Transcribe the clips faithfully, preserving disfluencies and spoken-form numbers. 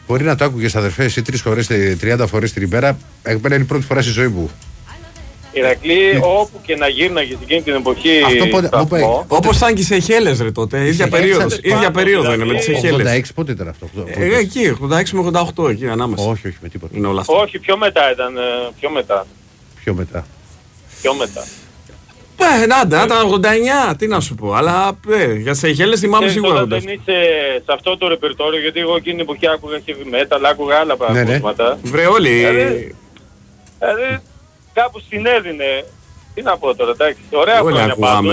Μπορεί να το άκουγες αδερφέ εσύ τρεις φορές, τριάντα φορές την ημέρα. Εμένα είναι η πρώτη φορά στη ζωή μου. Ηρακλή, mm. όπου και να γύρναγε εκείνη την εποχή. Όπως ήταν και οι Σεϊχέλες ρε τότε. Ίδια περίοδος. Ίδια περίοδο είναι με τις Σεϊχέλες. ογδόντα έξι πότε ήταν αυτό? Ε, εκεί, ογδόντα έξι με ογδόντα οκτώ εκεί ανάμεσα. Όχι, όχι με τίποτα. Είναι όλα αυτά. Όχι, πιο μετά ήταν. Πιο μετά. Πιο μετά. Πιο μετά. Ε, νάντα, ήταν ογδόντα εννιά, τι να σου πω. Αλλά ε, για Σεϊχέλες θυμάμαι σίγουρα. Όταν δεν είσαι σε αυτό το ρεπερτόριο, γιατί εγώ εκείνη την εποχή άκουγα heavy metal, άκουγα άλλα πράγματα. Βρε όλοι. Δηλαδή, κάπου συνέδινε. Τι να πω τώρα, εντάξει. Ωραία χρόνια πάντως.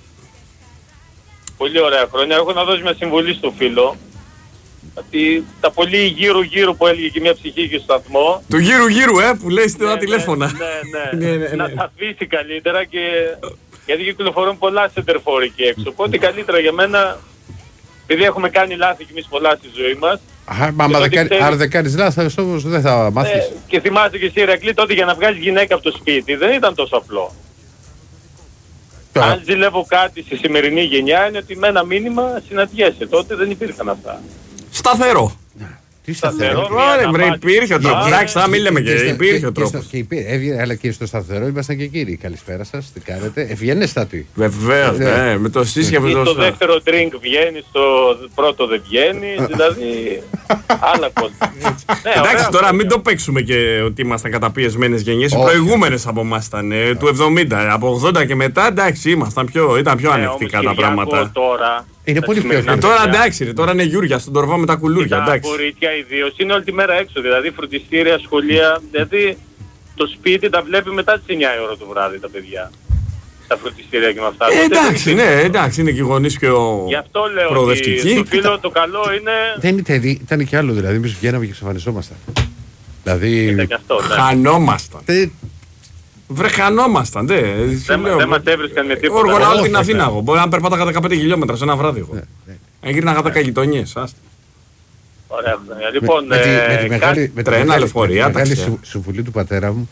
Πολύ ωραία χρόνια. Έχω να δώσω μια συμβουλή στο φίλο. Ότι τα πολύ γύρω γύρω που έλεγε και μια ψυχή και στο σταθμό. Του γύρω γύρω, ε, που λέει στην τηλέφωνα. Ναι, ναι, ναι. Να τα αφήσει καλύτερα και. Γιατί κυκλοφορούν πολλά σεντερφόρ εκεί έξω. Οπότε καλύτερα για μένα, επειδή έχουμε κάνει λάθη κι εμείς πολλά στη ζωή μας. Αν δεν κάνεις λάθος όμως δεν θα μάθεις. Και θυμάσαι και εσύ Ηρακλή, τότε για να βγάλεις γυναίκα από το σπίτι δεν ήταν τόσο απλό. Αν ζηλεύω κάτι στη σημερινή γενιά είναι ότι με ένα μήνυμα συναντιέσαι. Τότε δεν υπήρχαν αυτά. Σταθερό. Τι σταθερό. Ωραία, βρε, υπήρχε ο τρόπος. Εντάξει, θα μην λέμε και υπήρχε ο τρόπος. Αλλά και στο σταθερό ήμασταν και κύριοι. Καλησπέρα σας, τι κάνετε? Ευγενέστατοι. Βεβαίως, ναι, με το σύσκευο. Στο δεύτερο drink βγαίνει, στο πρώτο δεν βγαίνει. Δηλαδή. Άλλα κόλπα. Εντάξει, τώρα μην το παίξουμε και ότι ήμασταν καταπιεσμένες γενιές. Οι προηγούμενες από εμάς ήταν του εβδομήντα. Από ογδόντα και μετά, εντάξει, ήμασταν πιο, ήταν πιο ανοιχτικά τα πράγματα. Είναι πολύ πιο εύκολο. Τώρα εντάξει, τώρα είναι Γιούρια στον Τορβά με τα κουλούρια. Τα κορίτσια ιδίως είναι όλη τη μέρα έξω, δηλαδή φροντιστήρια, σχολεία. Δηλαδή το σπίτι τα βλέπει μετά τις εννιά η ώρα το βράδυ τα παιδιά. Στα φροντιστήρια και με αυτά. Ε, εντάξει, ναι, εντάξει, είναι και οι γονείς πιο προοδευτικοί. Γι' αυτό λέω ότι στο φίλο το καλό είναι. Δεν ήταν, ήταν και άλλο δηλαδή, εμείς βγαίναμε και εξαφανιζόμασταν. Δηλαδή. Χανόμασταν. Βρε, χανόμασταν, δε. Δεν μας έβρισκαν με τίποτα. Όργωνα όλη την Αθήνα εγώ. Μπορεί να περπάταγα δεκαπέντε χιλιόμετρα σε ένα βράδυ εγώ. Έγυρναγα δέκα γειτονιές, άστα. Ωραία. Λοιπόν, με τη μεγάλη συμβουλή του πατέρα μου,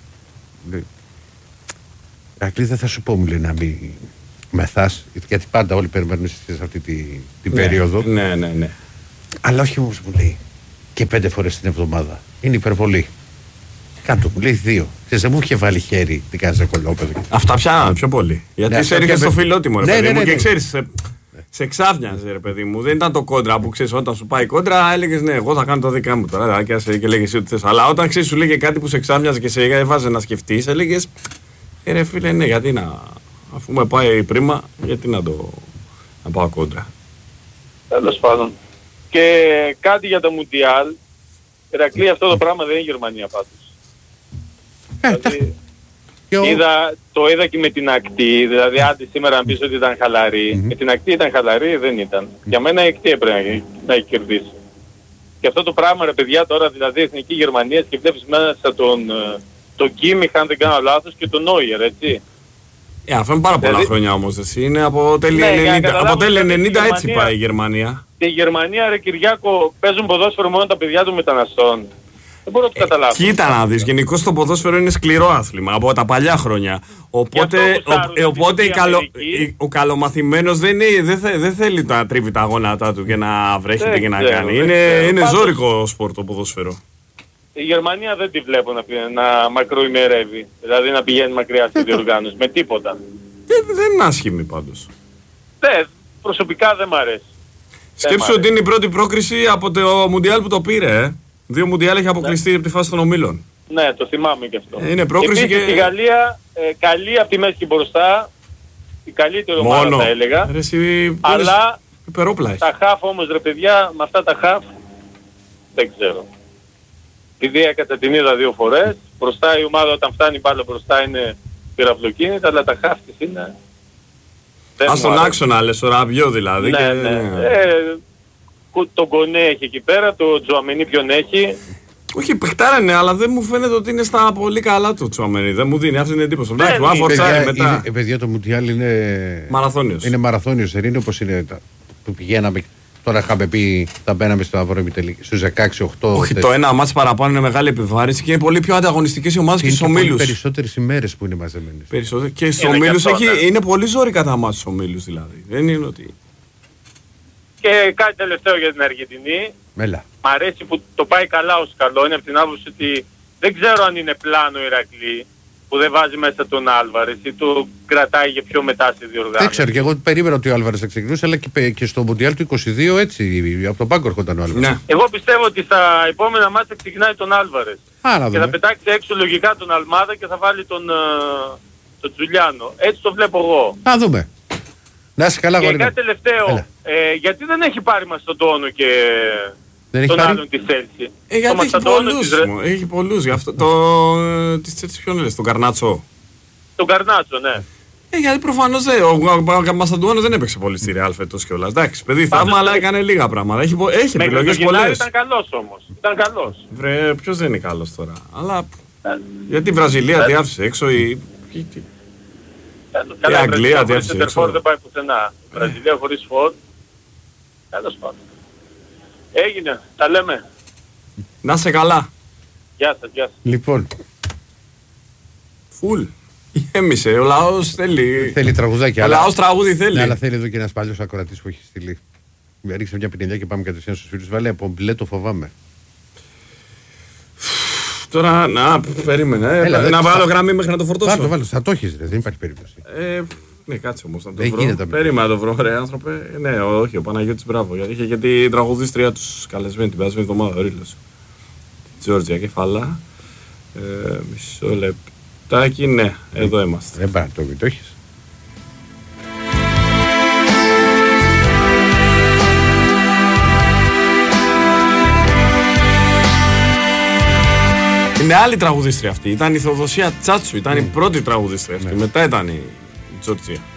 Ρακλή, δεν θα σου πω, μου λέει, να μην μεθάς, γιατί πάντα όλοι περιμένουν σε αυτή την περίοδο. Ναι, ναι, ναι. Αλλά όχι όμως, μου λέει, και πέντε φορές την εβδομάδα. Είναι υπερβολή. Κάτω μου λέει δύο. Ξέρεις, δεν μου είχε βάλει χέρι την κάζα κολόπεδο. Αυτά πια πιο πολύ. Γιατί ναι, σε έριχνε στο φιλότιμο, ρε ναι, παιδί ναι, ναι, μου, ναι, ναι. Και ξέρεις, σε, σε ξάφνιαζε, ρε παιδί μου. Δεν ήταν το κόντρα που ξέρεις, όταν σου πάει κόντρα, έλεγες ναι, εγώ θα κάνω το δικά μου τώρα. Και, και λέγες ό,τι θες. Αλλά όταν ξέρεις, σου λέγε κάτι που σε ξάφνιαζε και σε έβαζε να σκεφτείς, έλεγες ε, ρε φίλε, ναι, γιατί να. Αφού με πάει πρίμα, γιατί να το. Να πάω κόντρα. Τέλος πάντων. Και κάτι για το Μουντιάλ. Ηρακλή, αυτό το πράγμα δεν είναι Γερμανία πάντως. Δηλαδή, είδα, το είδα και με την ακτή, δηλαδή άντε σήμερα να πεις ότι ήταν χαλαρή. Mm-hmm. Με την ακτή ήταν χαλαρή, δεν ήταν. Mm-hmm. Για μένα η ακτή έπρεπε να έχει κερδίσει. Και αυτό το πράγμα ρε παιδιά τώρα, δηλαδή η Εθνική Γερμανία και βλέπεις μέσα τον, τον Κίμιχ, αν δεν κάνω λάθος, και τον Νόιερ, έτσι. Ε, αυτό είναι πάρα πολλά δηλαδή, χρόνια όμως, εσύ. Είναι από τέλη ναι, ενενήντα, από τέλη ενενήντα έτσι πάει η Γερμανία. Στη Γερμανία, ρε Κυριάκο, παίζουν ποδόσφαιρο μόνο τα παιδιά των μεταναστών. Δεν μπορώ να το καταλάβω. Ε, κοίτα να δεις, γενικώς το ποδόσφαιρο είναι σκληρό άθλημα από τα παλιά χρόνια. Οπότε, ο, οπότε καλο, ο καλομαθημένος δεν, δεν, θε, δεν θέλει να τρίβει τα γόνατά του και να βρέχεται δεν και να ξέρω, κάνει. Είναι, είναι Πάντως, ζώρικο σπορ το ποδόσφαιρο. Η Γερμανία δεν τη βλέπω να, να μακροημερεύει. Δηλαδή να πηγαίνει μακριά στη διοργάνωση με τίποτα. Δεν, δεν είναι άσχημη πάντως. Ναι, προσωπικά δεν μ' αρέσει. Σκέψου ότι είναι η πρώτη πρόκριση από το Μουντιάλ που το πήρε, ε. Δύο Μουντιάλ έχει αποκλειστεί ναι. από τη φάση των ομίλων. Ναι, το θυμάμαι και αυτό. Είναι πρόκριση και... στη Γαλλία, ε, καλή από τη μέση και μπροστά, η καλύτερη ομάδα θα έλεγα. Ρε, εσύ, αλλά υπερόπλα τα χαφ όμως ρε παιδιά, με αυτά τα χαφ, δεν ξέρω. Τη Δία κατά την είδα δύο φορές, μπροστά η ομάδα όταν φτάνει πάλι μπροστά είναι πυραυλοκίνητα, αλλά τα χαφ της είναι... Α, στον άξονα λες, ο Ραμπιό δηλαδή. Ναι, και... ναι. Ε, τον Κονέ έχει εκεί πέρα, το Τζουαμενί ποιον έχει. Όχι, παιχτάρανε, αλλά δεν μου φαίνεται ότι είναι στα πολύ καλά του Τζουαμενί. Δεν μου δίνει αυτή την εντύπωση. Ναι, ναι, παιδιά, μετά. Είναι, παιδιά, το Μουντιάλ είναι μαραθώνιος. Είναι μαραθώνιος, δεν είναι όπως είναι που πηγαίναμε. Τώρα είχαμε πει, θα μπαίναμε στο Αβρώμητελική στους δεκαέξι οκτώ. Όχι, το ένα μάτς παραπάνω είναι μεγάλη επιβάρυνση και είναι πολύ πιο ανταγωνιστικές οι ομάδες και στους ομίλους. Είναι περισσότερες ημέρες που είναι μαζεμένες. Περισσότερες. Και στους ομίλους έχει, είναι πολύ ζόρικα τα μάτς στους ομίλους δηλαδή. Δεν είναι ότι... Και κάτι τελευταίο για την Αργεντινή. Μέλα. Μ' αρέσει που το πάει καλά ο Σκαλόνι από την άποψη ότι δεν ξέρω αν είναι πλάνο η Ηρακλή που δεν βάζει μέσα τον Άλβαρες ή το κρατάει για πιο μετά στη διοργάνωση. Δεν ξέρω, και εγώ περίμενα ότι ο Άλβαρες θα ξεκινούσε, αλλά και, και στο Μουντιάλ του είκοσι δύο έτσι, από τον πάγκο έρχονταν ο Άλβαρες. Ναι. Εγώ πιστεύω ότι στα επόμενα μάτια ξεκινάει τον Άλβαρες. Άρα, και θα πετάξει έξω λογικά τον Αλμάδα και θα βάλει τον, τον Τζουλιάνο. Έτσι το βλέπω εγώ. Να δούμε. Να είσαι καλά, και κάτι τελευταίο, ε, γιατί δεν έχει πάρει Μαστοντόνο και δεν τον έχει άλλον τη Τσέλσι. Ε, γιατί έχει πολλούς, της... έχει πολλούς, γι' αυτό το... της Τσέλσι ποιον λες, τον Καρνάτσο. Τον Καρνάτσο, ναι. Ε, γιατί προφανώς δεν, ο Μαστοντόνο δεν έπαιξε πολύ στη Ρεάλ φέτος κιόλας. Εντάξει, παιδί, θαύμα, αλλά έκανε λίγα πράγματα. Έχει, έχει επιλογές πολλές. Ήταν καλός όμως, ήταν καλός. Βρε, ποιος δεν είναι καλός τώρα, αλλά... γιατί η Βραζιλία τι άφησε έξω, η... Καλά, η Αγγλία τι άφησε έξω. Δεν πάει πουθενά. Η Βραζιλία χωρίς φόρ. Τέλος πάντων. Έγινε, τα λέμε. Να σε καλά. Γεια σας, γεια σας. Λοιπόν. Φουλ. Γέμισε, ο λαός θέλει. Θέλει τραγουδάκι. Ο λαός τραγούδι θέλει. Ναι, αλλά θέλει εδώ και ένας παλιός ακροατής που έχει στείλει. Ρίξε μια πινελιά και πάμε κατευθείαν στους φίλους. Βάλε από μπλε το φοβάμαι. Τώρα, να, περίμενε. Έλα, να δεν... βάλω γραμμή μέχρι να το φορτώσω. Βάλω, βάλω, θα το έχεις, ρε, δεν υπάρχει περίπτωση. Ε, ναι, κάτσε όμως να το δεν βρω. Περίμενα να το βρω, ρε άνθρωπε. Ναι, όχι, ο Παναγιώτης, μπράβο. Γιατί είχε και την τραγουδίστρια τους καλεσμένη την περασμένη εβδομάδα, ο Ρίλος. Τη Τζόρτζια Κεφάλα. Ε, μισό λεπτάκι, ναι, εδώ είμαστε. Δεν πάει, το, το έχεις. Είναι άλλη τραγουδίστρια αυτή. Ήταν η Θεοδοσία Τσάτσου. Ήταν mm. η πρώτη τραγουδίστρια αυτή. Mm. Μετά ήταν η Τζόρτζια.